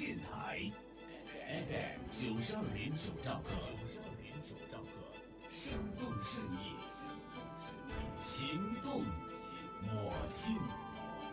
电台 FM 92.9兆赫，生动盛意，情动我心。